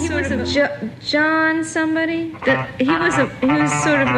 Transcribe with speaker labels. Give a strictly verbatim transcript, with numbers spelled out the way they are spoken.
Speaker 1: sort of a-
Speaker 2: Jo- John somebody? The, he was a, he was sort of